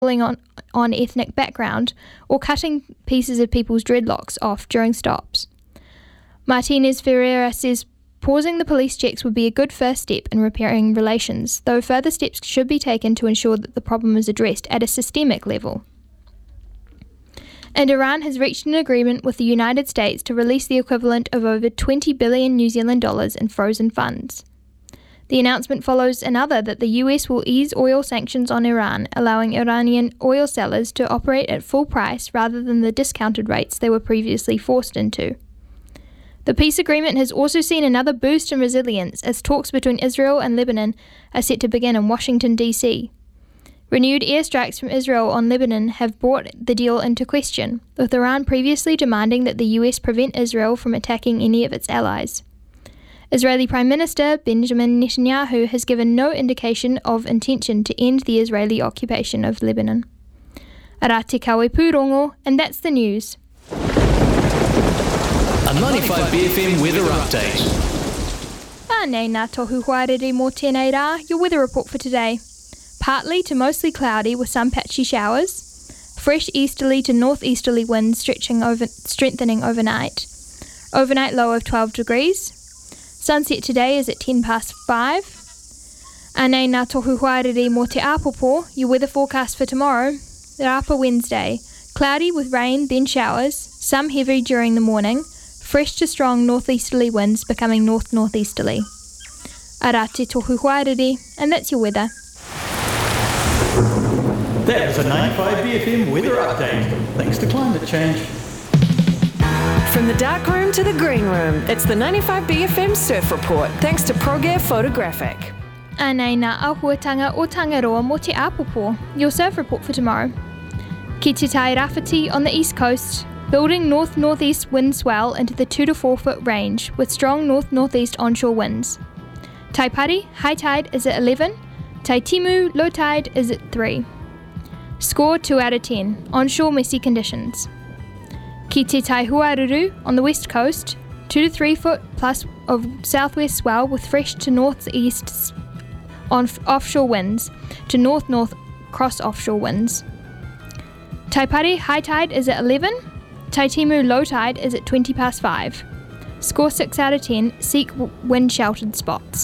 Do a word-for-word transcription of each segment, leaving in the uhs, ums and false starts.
on, on ethnic background, or cutting pieces of people's dreadlocks off during stops. Martinez Ferreira says pausing the police checks would be a good first step in repairing relations, though further steps should be taken to ensure that the problem is addressed at a systemic level. And Iran has reached an agreement with the United States to release the equivalent of over twenty billion New Zealand dollars in frozen funds. The announcement follows another that the U S will ease oil sanctions on Iran, allowing Iranian oil sellers to operate at full price rather than the discounted rates they were previously forced into. The peace agreement has also seen another boost in resilience as talks between Israel and Lebanon are set to begin in Washington, D C. Renewed airstrikes from Israel on Lebanon have brought the deal into question, with Iran previously demanding that the U S prevent Israel from attacking any of its allies. Israeli Prime Minister Benjamin Netanyahu has given no indication of intention to end the Israeli occupation of Lebanon. Ara te kawe pūrongo, and that's the news. A ninety-five B F M weather update. Ah, nei ngā tohu hoarere mō tēnei rā, your weather report for today. Partly to mostly cloudy with some patchy showers. Fresh easterly to northeasterly winds stretching over, strengthening overnight. Overnight low of twelve degrees. Sunset today is at ten past five. Anei ngā tohu hoarere mō te Apopo, your weather forecast for tomorrow. The Rapa Wednesday. Cloudy with rain, then showers. Some heavy during the morning. Fresh to strong northeasterly winds becoming north-northeasterly. Ara te tohu hoarere, and that's your weather. That was a ninety-five B F M weather update. Thanks to climate change. From the dark room to the green room, it's the ninety-five B F M Surf Report, thanks to Progare Photographic. Anei ngā āhuatanga o Tangaroa mō te Apopo, your surf report for tomorrow. Ki te tai Rafiti on the east coast, building north-northeast wind swell into the two to four foot range with strong north-northeast onshore winds. Taipari, high tide is at eleven, Tai Timu, low tide is at three. Score two out of ten, onshore messy conditions. Ki te tai Huaruru on the west coast, two to three foot plus of southwest swell with fresh to northeast on offshore winds to north-north cross offshore winds. Taipari, high tide is at eleven, Tai Timu, low tide is at twenty past five. Score six out of ten, seek wind sheltered spots.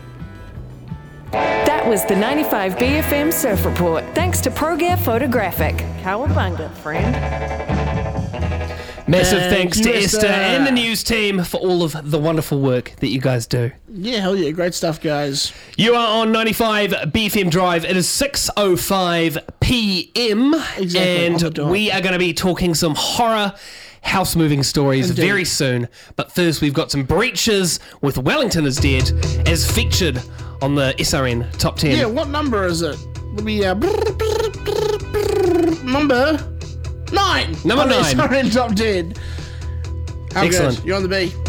That was the ninety-five B F M Surf Report, thanks to Progare Photographic. Cowabunga, friend. Massive Thank thanks you, to Esther. Esther and the news team for all of the wonderful work that you guys do. Yeah, hell yeah, great stuff, guys. You are on ninety-five B F M Drive. It is six oh five p m Exactly, on the and dot. we are going to be talking some horror house moving stories Indeed. very soon. But first, we've got some breaches with Wellington is Dead as featured on the S R N Top ten. Yeah, what number is it? Would be uh, number nine. Number on the nine. S R N Top ten. How Excellent. good? You're on the B.